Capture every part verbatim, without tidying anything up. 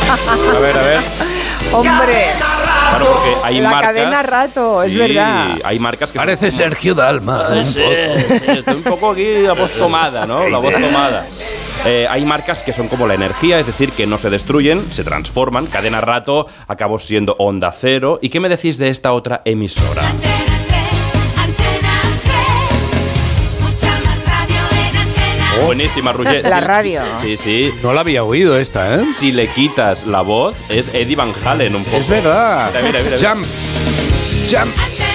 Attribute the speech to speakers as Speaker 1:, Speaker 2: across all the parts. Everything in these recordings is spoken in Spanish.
Speaker 1: A ver, a ver.
Speaker 2: Hombre.
Speaker 3: Claro, porque hay
Speaker 2: la
Speaker 3: marcas...
Speaker 2: cadena Rato,
Speaker 3: sí,
Speaker 2: es verdad.
Speaker 3: hay marcas que...
Speaker 1: Parece
Speaker 3: son como,
Speaker 1: Sergio Dalma.
Speaker 3: Sí, sí, estoy un poco aquí la voz tomada, ¿no? La voz tomada. Eh, hay marcas que son como la energía, es decir, que no se destruyen, se transforman. Cadena Rato acabó siendo Onda Cero. ¿Y qué me decís de esta otra emisora? Buenísima, Roger.
Speaker 2: La
Speaker 3: Sí,
Speaker 2: radio.
Speaker 3: Sí, sí.
Speaker 1: No la había oído esta, ¿eh?
Speaker 3: Si le quitas la voz, es Eddie Van Halen un poco.
Speaker 1: Es verdad.
Speaker 3: Mira, mira, mira, mira.
Speaker 1: Jump. Jump.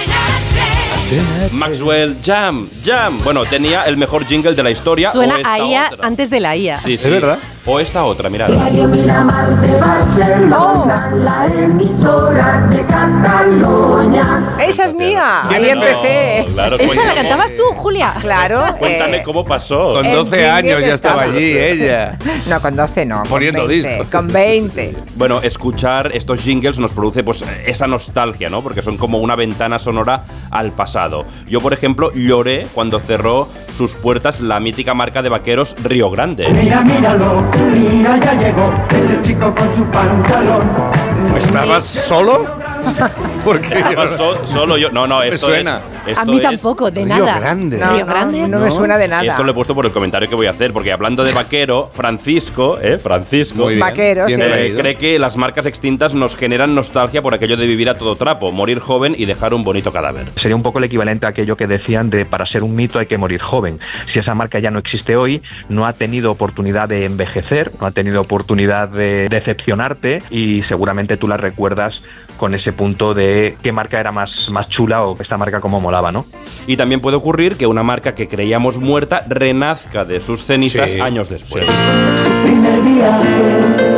Speaker 3: Maxwell, Jam, Jam. Bueno, tenía el mejor jingle de la historia.
Speaker 4: Suena
Speaker 3: o esta
Speaker 4: a I A
Speaker 3: otra.
Speaker 4: antes de la I A.
Speaker 3: Sí, sí.
Speaker 1: Es verdad.
Speaker 3: O esta otra, mirad.
Speaker 5: Radio Miramar de Barcelona, la emisora de Cataluña.
Speaker 2: Esa es mía.
Speaker 3: ¿Quién
Speaker 2: Ahí
Speaker 3: es?
Speaker 2: empecé.
Speaker 3: No, claro,
Speaker 4: ¿Esa la
Speaker 3: cuéntame.
Speaker 4: cantabas tú, Julia?
Speaker 2: Claro.
Speaker 3: Cuéntame
Speaker 2: eh,
Speaker 3: cómo pasó.
Speaker 1: Con
Speaker 2: el
Speaker 1: doce
Speaker 2: jingle
Speaker 1: años ya estaba
Speaker 2: estaba.
Speaker 1: allí ella.
Speaker 2: No, con doce no.
Speaker 1: Poniendo
Speaker 2: con veinte,
Speaker 1: discos.
Speaker 2: Con veinte.
Speaker 3: Bueno, escuchar estos jingles nos produce pues esa nostalgia, ¿no? Porque son como una ventana sonora al pasado. Yo, por ejemplo, lloré cuando cerró sus puertas la mítica marca de vaqueros Río Grande.
Speaker 6: Mira, míralo, mira, ya llegó ese chico con su pantalón.
Speaker 1: ¿Estabas solo? Porque
Speaker 3: Estaba so- solo yo. No, no,
Speaker 1: Me
Speaker 3: esto
Speaker 1: suena.
Speaker 3: es. Esto
Speaker 4: A mí
Speaker 3: es-
Speaker 4: tampoco, de
Speaker 1: Río
Speaker 4: nada.
Speaker 1: Grande.
Speaker 2: No,
Speaker 4: Río
Speaker 2: no,
Speaker 4: Grande.
Speaker 2: no me
Speaker 1: ¿No?
Speaker 2: suena de nada.
Speaker 3: Esto lo he puesto por el comentario que voy a hacer, porque hablando de vaquero, Francisco, ¿eh? Francisco.
Speaker 1: Muy bien.
Speaker 2: Vaqueros,
Speaker 1: Bien
Speaker 2: sí.
Speaker 3: Eh,
Speaker 1: traído.
Speaker 3: cree que las marcas extintas nos generan nostalgia por aquello de vivir a todo trapo, morir joven y dejar un bonito cadáver.
Speaker 7: Sería un poco el equivalente a aquello que decían de para ser un mito hay que morir joven. Si esa marca ya no existe hoy, no ha tenido oportunidad de envejecer, no ha tenido oportunidad de decepcionarte y seguramente tú la recuerdas con ese punto de qué marca era más, más chula o esta marca cómo molaba, ¿no?
Speaker 3: Y también puede ocurrir que una marca que creíamos muerta renazca de sus cenizas
Speaker 1: Sí,
Speaker 3: años después.
Speaker 1: sí.
Speaker 6: Primer viaje,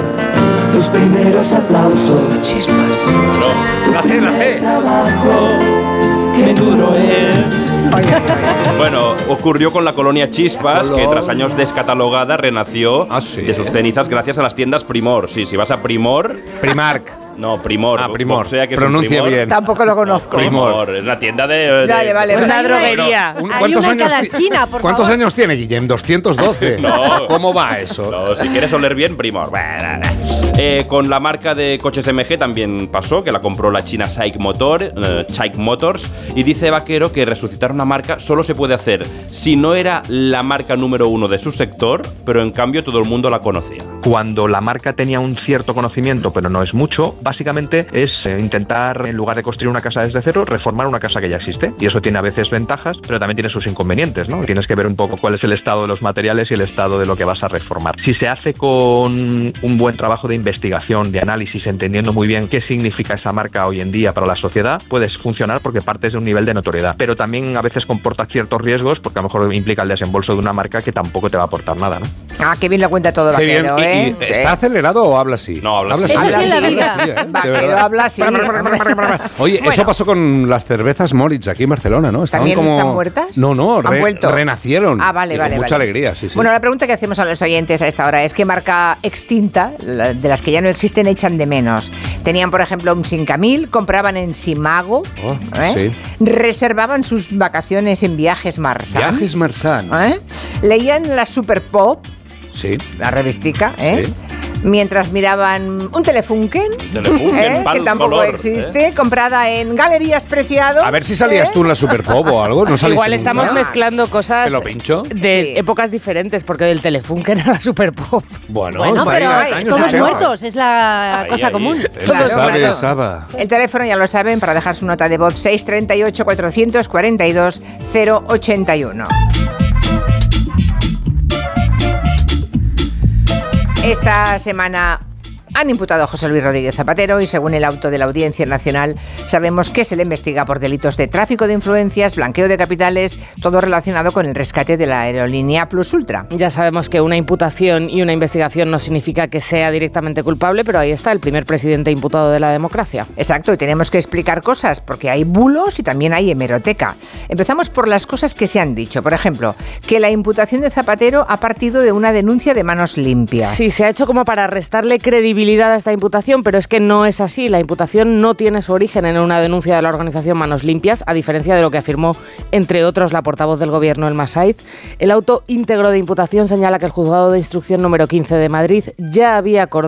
Speaker 6: tus primeros aplausos.
Speaker 1: Chispas.
Speaker 3: No.
Speaker 1: La sé, la sé.
Speaker 6: Trabajo, qué duro es.
Speaker 3: Bueno, ocurrió con la colonia Chispas,
Speaker 1: Hola.
Speaker 3: que tras años descatalogada renació
Speaker 1: Ah, sí.
Speaker 3: de sus cenizas gracias a las tiendas Primor. Sí, si vas a Primor...
Speaker 1: Primark.
Speaker 3: No, Primor.
Speaker 1: Ah, Primor.
Speaker 3: O sea que es un
Speaker 1: Pronuncia
Speaker 3: Primor.
Speaker 1: bien.
Speaker 2: Tampoco lo conozco.
Speaker 3: Primor. Es una tienda de... de-
Speaker 2: Vale, vale.
Speaker 4: Pues
Speaker 2: Una
Speaker 4: hay
Speaker 2: droguería.
Speaker 1: Un-
Speaker 4: Hay
Speaker 1: ¿Cuántos
Speaker 4: una en
Speaker 1: años
Speaker 4: cada
Speaker 1: ti-
Speaker 4: esquina, por
Speaker 1: ¿Cuántos
Speaker 4: favor.
Speaker 1: años tiene Guillem? doscientos doce.
Speaker 3: No.
Speaker 1: ¿Cómo va eso?
Speaker 3: No, si quieres oler bien, Primor. Eh, con la marca de coches M G también pasó, que la compró la china Shaik Motor, eh, Shaik Motors, y dice Vaquero que resucitar una marca solo se puede hacer si no era la marca número uno de su sector, pero en cambio todo el mundo la conocía.
Speaker 7: Cuando la marca tenía un cierto conocimiento, pero no es mucho, básicamente es eh, intentar, en lugar de construir una casa desde cero, reformar una casa que ya existe. Y eso tiene a veces ventajas, pero también tiene sus inconvenientes, ¿no? Tienes que ver un poco cuál es el estado de los materiales y el estado de lo que vas a reformar. Si se hace con un buen trabajo de investigación, de análisis, entendiendo muy bien qué significa esa marca hoy en día para la sociedad, puedes funcionar porque partes de un nivel de notoriedad. Pero también a veces comporta ciertos riesgos porque a lo mejor implica el desembolso de una marca que tampoco te va a aportar nada, ¿no?
Speaker 2: Ah, qué bien lo cuenta todo
Speaker 1: Qué bien.
Speaker 2: Vaquero,
Speaker 1: ¿Y-
Speaker 2: ¿eh?
Speaker 1: y ¿Está acelerado o habla así?
Speaker 3: No, habla así.
Speaker 4: Eso sí, la vida.
Speaker 1: así, ¿eh? De
Speaker 2: Vaquero
Speaker 1: verdad.
Speaker 2: habla así.
Speaker 1: Oye,
Speaker 2: Bueno.
Speaker 1: eso pasó con las cervezas Moritz aquí en Barcelona, ¿no? Estaban
Speaker 2: ¿También
Speaker 1: como...
Speaker 2: están muertas?
Speaker 1: No, no,
Speaker 2: ¿Han
Speaker 1: re-
Speaker 2: vuelto?
Speaker 1: renacieron.
Speaker 2: Ah, vale,
Speaker 1: Sí,
Speaker 2: vale.
Speaker 1: con mucha
Speaker 2: vale.
Speaker 1: alegría, sí, sí.
Speaker 2: Bueno, la pregunta que hacemos a los oyentes a esta hora es: ¿qué marca extinta, la- de las que ya no existen, echan de menos? Tenían, por ejemplo, un Sincamil, compraban en Simago,
Speaker 1: Oh,
Speaker 2: ¿eh? reservaban sus vacaciones en Viajes Marsans.
Speaker 1: Viajes Marsans.
Speaker 2: ¿eh? Leían la Super Pop,
Speaker 1: Sí.
Speaker 2: la revistica, ¿eh?
Speaker 1: Sí.
Speaker 2: Mientras miraban un Telefunken,
Speaker 3: Telefunken,
Speaker 2: ¿eh?
Speaker 3: pal
Speaker 2: que tampoco
Speaker 3: color,
Speaker 2: existe, comprada en Galerías Preciado.
Speaker 1: A ver si salías
Speaker 2: ¿eh?
Speaker 1: tú en la Super Pop o algo. ¿No saliste
Speaker 8: Igual
Speaker 1: nunca?
Speaker 8: estamos
Speaker 2: nunca.
Speaker 8: mezclando cosas
Speaker 1: ¿Te lo pincho?
Speaker 8: de
Speaker 2: Sí.
Speaker 8: épocas diferentes, porque del Telefunken a la Super Pop.
Speaker 1: Bueno,
Speaker 4: Bueno,
Speaker 1: está
Speaker 4: pero
Speaker 1: ahí,
Speaker 4: hay
Speaker 1: años
Speaker 4: todos
Speaker 1: ochenta.
Speaker 4: muertos, es la
Speaker 3: Ahí,
Speaker 4: cosa
Speaker 3: ahí.
Speaker 4: común.
Speaker 1: Él
Speaker 2: Claro,
Speaker 1: sabe,
Speaker 2: claro.
Speaker 1: Saba.
Speaker 2: El teléfono ya lo saben para dejar su nota de voz: seis treinta y ocho, cuatrocientos cuarenta y dos, cero ochenta y uno. Esta semana han imputado a José Luis Rodríguez Zapatero y, según el auto de la Audiencia Nacional, sabemos que se le investiga por delitos de tráfico de influencias, blanqueo de capitales, todo relacionado con el rescate de la aerolínea Plus Ultra.
Speaker 8: Ya sabemos que una imputación y una investigación no significa que sea directamente culpable, pero ahí está el primer presidente imputado de la democracia.
Speaker 2: Exacto, y tenemos que explicar cosas, porque hay bulos y también hay hemeroteca. Empezamos por las cosas que se han dicho. Por ejemplo, que la imputación de Zapatero ha partido de una denuncia de manos limpias.
Speaker 8: Sí, se ha hecho como para restarle credibilidad a esta imputación, pero es que no es así. La imputación no tiene su origen en una denuncia de la organización Manos Limpias, a diferencia de lo que afirmó, entre otros, la portavoz del gobierno, Elma Saiz. El auto íntegro de imputación señala que el juzgado de instrucción número quince de Madrid ya había acordado